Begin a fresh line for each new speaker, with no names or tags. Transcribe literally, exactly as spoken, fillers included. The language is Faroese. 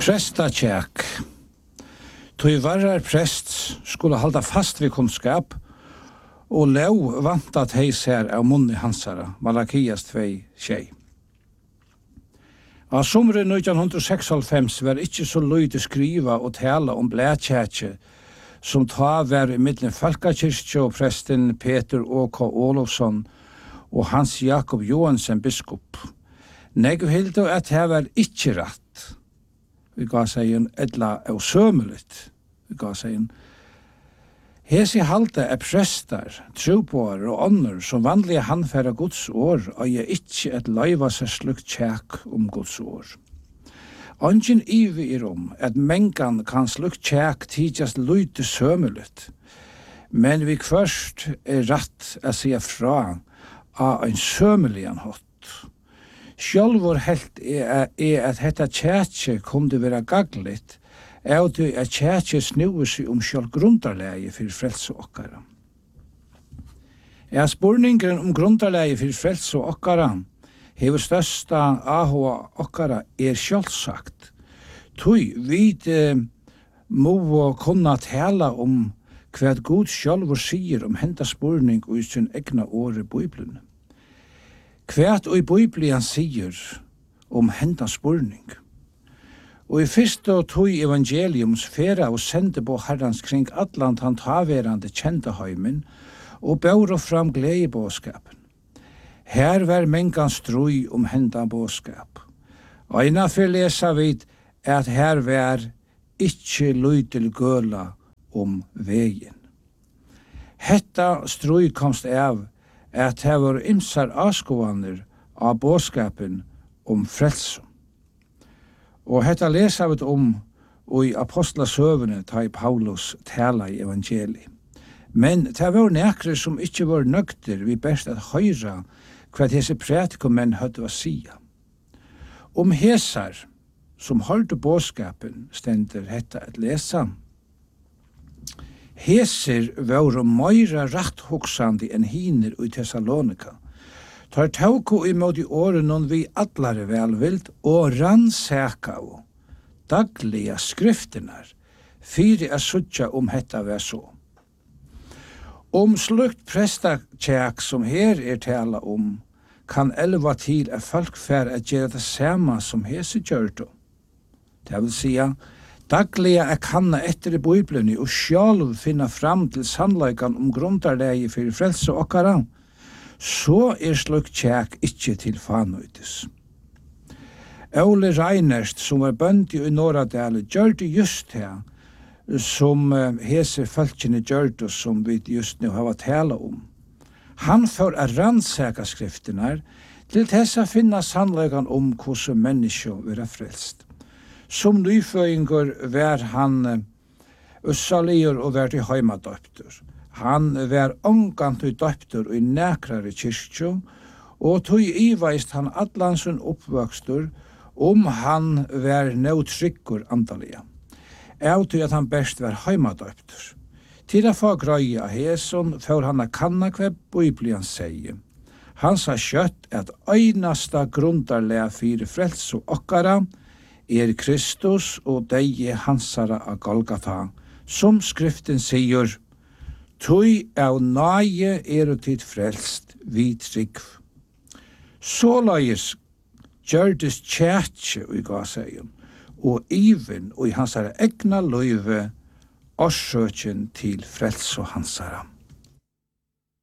Prestatjek. Tui varrar prest skulle halda fast vid kunnskap, og lov vant at hei ser av munni hansara, Malakias två tjei. Av somre nitton seksoghalvfems var ikkje så lydig skriva og tala om blætjætje, som ta var i middelen Falkakirkje og presten Peter Å K Olofsson og Hans Jakob Johansen biskop. Negu hildu at det var ikkje ratt. Vi gav seg en edla og sømeligt. Vi gav seg en hesi halde er prestar, trupåar og ånder som vanlige handfæra Guds år, og jeg ikkje et leiva seg slukt tjekk om Guds år. Ongen ivi er om at mengan kan slukt tjekk tidjast lyte sømeligt, men vi først er ratt å sige fra av en sømelian hot. Sjálvor helt er, er at hetta tjekje kunde være gagligt, er det at tjekje snuver seg om sjálv grundarleie for frelse okkara. Er spurningen om grundarleie for frelse okkara hever størsta ahoa okkara er sjálvsagt. Tui vid eh, må kunna tala om hva Gud sjálvor sier om henta spurning og i sin egna åre Bibelen. Kvært og i Bibelen sier om henta spurning. Og i fyrste og tog evangeliums fera og sende på herrans kring atlant han taverande kjenteheimen og bauro fram gledebåskapen. Her var mengan strui om henta båskap. Og innanfor lesa vid at her var ikkje lydel gøla om vegen. Hetta strui komst av at det var imsar avskovaner av båskapen om frelse. Og hetta lesa vi om og i apostlasøvene ta i Paulus tala i evangeliet. Men det var nekre som ikkje var nøgter vi best at høyra hva disse prætikomenn høyde å sia. Om hesar som hørte båskapen stender hetta et lesa. Heser var meira ratthoksandi enn hiner i Thessalonika. Tar tauko imod i åren vi allare velvild og rannsaka og dagliga skriftenar fyri a sutja om hetta var så. Om slukt prestakjæk som her er tala om kan elva til at folk fær at gjøre det samme som hese gjørto. Det vil sija dagliga er kanna etter i Bibelen og sjálv finna fram til sannleikan om grundarleie for frelse okkara, så er slukt tjekk ikkje til fanøytis. Ole Reinerst, som var bøndi i Norradale, gjør det just her, som hese falskene gjør det, som vi just nu har tala om. Han får a rannsaka skriftene til tessa finna sannleikan om hvordan menneske vil frelst. Som nyføyngur var han ussalier og var til heimadøptur. Han var omgant i døptur i nekrare kyrkjo, og tog iveist han atlansun oppvøkstur om han var neutrykkur andalega. Jeg tog at han best var heimadøptur. Til å få grøya heson får han a kanna hva Bibelen sier. Han sa kjøtt at einasta grundarlega fyrir frelse okkara er Kristus og deie hansara av Golgata, som skriften sier, «Tui av nage er og tid frelst vid trygg». Såleis gjørdes tjætje i gaseien, og even og i hansara egna løyve, orsøkjen til frelse og hansara.